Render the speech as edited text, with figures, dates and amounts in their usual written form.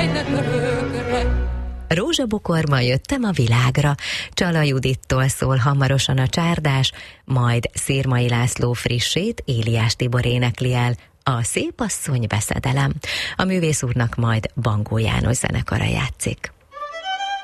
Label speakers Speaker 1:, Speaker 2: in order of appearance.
Speaker 1: Rózsabokorban jöttem a világra. Csala Judittól szól hamarosan a csárdás, majd Szirmai László frissét Éliás Tibor énekli el, a Szép asszony veszedelem. A művész úrnak majd Bangó János zenekara játszik.